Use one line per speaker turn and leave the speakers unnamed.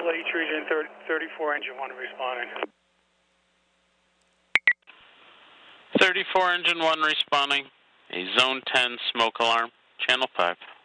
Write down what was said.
H region 34, engine 1 responding.
34, engine 1 responding. A zone 10 smoke alarm, channel 5.